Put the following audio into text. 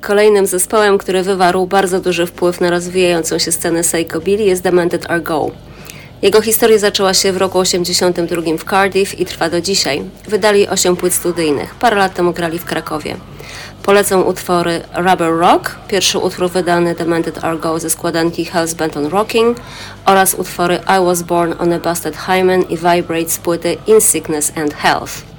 Kolejnym zespołem, który wywarł bardzo duży wpływ na rozwijającą się scenę psychobilly jest Demented Are Go. Jego historia zaczęła się w roku 1982 w Cardiff i trwa do dzisiaj. Wydali 8 płyt studyjnych. Parę lat temu grali w Krakowie. Polecą utwory Rubber Rock, pierwszy utwór wydany Demented Are Go ze składanki Hell's Bent on Rocking oraz utwory I Was Born on a Busted Hymen i Vibrate z płyty In Sickness and Health.